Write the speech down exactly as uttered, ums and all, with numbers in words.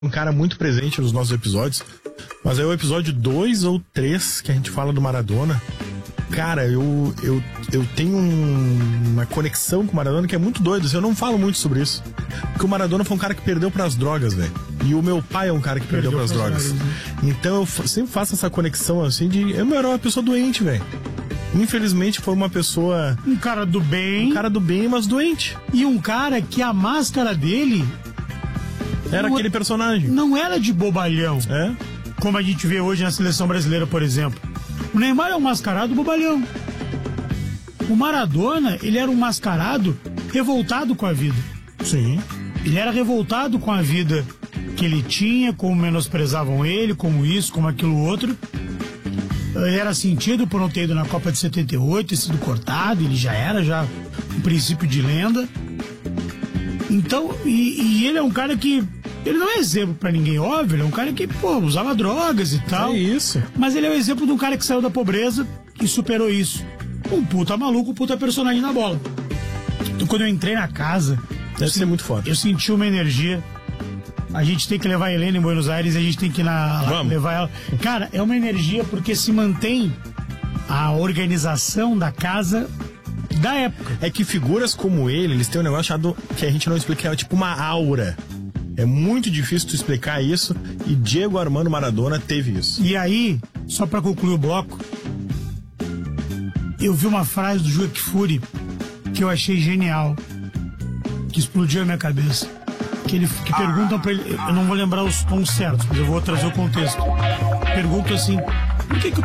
um cara muito presente nos nossos episódios, mas é o episódio dois ou três que a gente fala do Maradona. Cara, eu, eu, eu tenho um, uma conexão com o Maradona que é muito doido. Eu não falo muito sobre isso. Porque o Maradona foi um cara que perdeu pras drogas, velho. E o meu pai é um cara que perdeu, perdeu pras drogas. drogas né? Então eu f- sempre faço essa conexão assim de... Eu era uma pessoa doente, velho. Infelizmente foi uma pessoa... Um cara do bem. Um cara do bem, mas doente. E um cara que a máscara dele... Era aquele personagem. Não era de bobalhão. É? Como a gente vê hoje na seleção brasileira, por exemplo. O Neymar é um mascarado bobalhão. O Maradona, ele era um mascarado revoltado com a vida. Sim. Ele era revoltado com a vida que ele tinha, como menosprezavam ele, como isso, como aquilo outro. Ele era sentido por não ter ido na Copa de setenta e oito, ter sido cortado, ele já era já um princípio de lenda. Então, e, e ele é um cara que... Ele não é exemplo pra ninguém, óbvio, ele é um cara que, pô, usava drogas e tal. É isso. Mas ele é o exemplo de um cara que saiu da pobreza e superou isso. Um puta maluco, um puta personagem na bola. Então, quando eu entrei na casa... Deve ser muito foda. Eu senti uma energia. A gente tem que levar a Helena em Buenos Aires, a gente tem que ir na, lá, levar ela. Cara, é uma energia porque se mantém a organização da casa da época. É que figuras como ele, eles têm um negócio chamado, que a gente não explica, é tipo uma aura. É muito difícil tu explicar isso, e Diego Armando Maradona teve isso. E aí, só pra concluir o bloco, eu vi uma frase do Juca Kfouri que eu achei genial, que explodiu a minha cabeça. Que, ele, que perguntam pra ele, eu não vou lembrar os tons certos, mas eu vou trazer o contexto. Perguntam assim, por que que